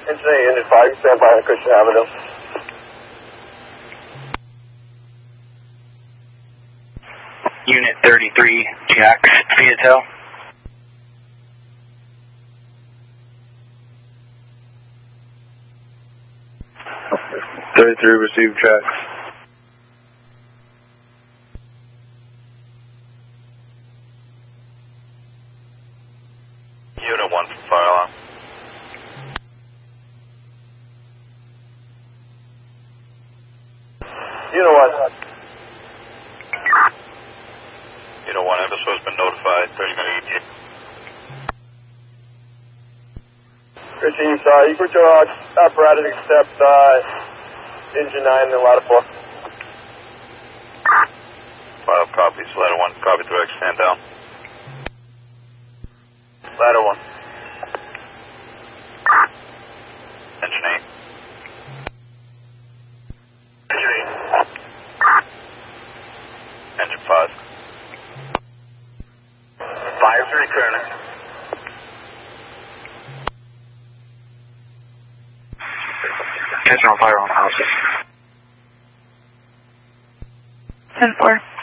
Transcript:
Engine 8, Engine 5, stand by on Christian Avenue. Unit 33, Jack, Fayetteville. Received Jack. Unit 1 for fire alarm. Unit 1. Unit 1, episode has been notified, 30-minute ETA. Christian, you put your apparatus except engine 9 and ladder 4. File copies, ladder 1, copy direct, stand down. Ladder 1. Engine 8. Engine 8. Engine 5. Fire 3, Colonel. Catch on fire on house. 10-4.